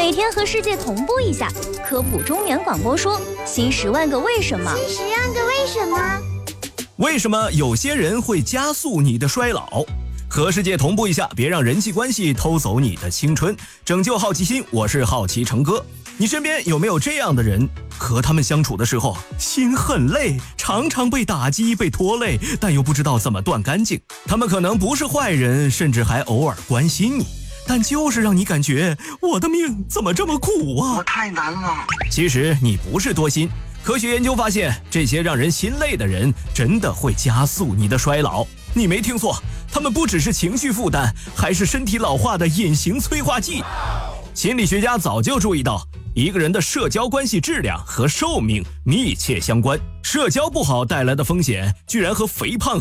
每天和世界同步一下，科普中原广播说新10万个为什么。 新10万个为什么？ 为什么有些人会加速你的衰老？和世界同步一下，别让人际关系偷走你的青春。拯救好奇心，我是好奇成哥。你身边有没有这样的人？和他们相处的时候，心很累，常常被打击、被拖累，但又不知道怎么断干净。他们可能不是坏人，甚至还偶尔关心你，但就是让你感觉我的命怎么这么苦啊！ 我太难了。 其实你不是多心。科学研究发现，这些让人心累的人真的会加速你的衰老。你没听错，他们不只是情绪负担，还是身体老化的隐形催化剂。心理学家早就注意到，一个人的社交关系质量和寿命密切相关。社交不好带来的风险，居然和肥胖